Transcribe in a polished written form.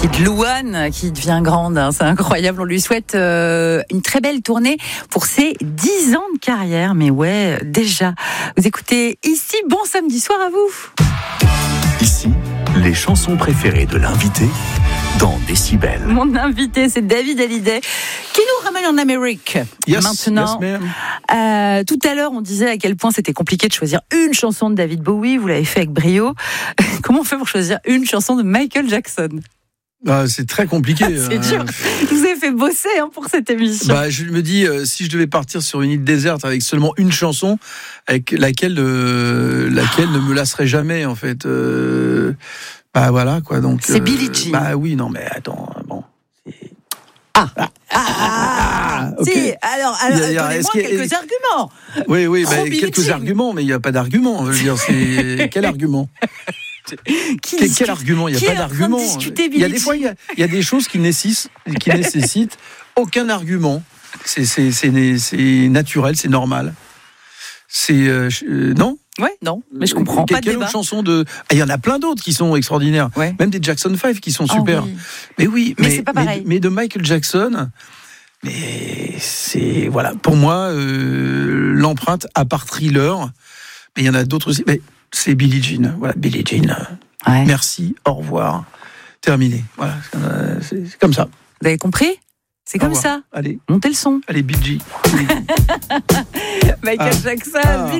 petite Louane qui devient grande, hein, c'est incroyable. On lui souhaite une très belle tournée pour ses 10 ans de carrière. Mais ouais, déjà, vous écoutez ici, bon samedi soir à vous. Ici, les chansons préférées de l'invité dans Décibel. Mon invité, c'est David Hallyday qui nous ramène en Amérique. Maintenant, tout à l'heure, on disait à quel point c'était compliqué de choisir une chanson de David Bowie. Vous l'avez fait avec brio. Comment on fait pour choisir une chanson de Michael Jackson ? C'est très compliqué. C'est dur. Je vous ai fait bosser pour cette émission. Je me dis, si je devais partir sur une île déserte avec seulement une chanson, avec laquelle ne me lasserait jamais, en fait. Voilà, quoi. Donc, c'est Billie Jean. Oui, non, mais attends, bon. Okay. Si, alors donnez-moi quelques arguments. Oui, quelques arguments, mais il n'y a pas d'argument. Je veux dire, c'est quel argument? Quel argument? Il n'y a pas d'argument. Il y a des fois, il y a des choses qui nécessitent aucun argument. C'est naturel, c'est normal. Non? Ouais, non, mais je comprends. Pas de débat. Quelle autre chanson de... Il y en a plein d'autres qui sont extraordinaires. Ouais. Même des Jackson 5 qui sont super. Oui. Mais c'est pas pareil. Mais de Michael Jackson, mais c'est... Voilà, pour moi, l'empreinte, à part Thriller, mais il y en a d'autres aussi. Mais c'est Billie Jean. Voilà, Billie Jean. Ouais. Merci, au revoir. Terminé. Voilà, c'est comme ça. Vous avez compris ? C'est comme ça. Allez. Montez le son. Allez, Billie Jean. Michael Jackson.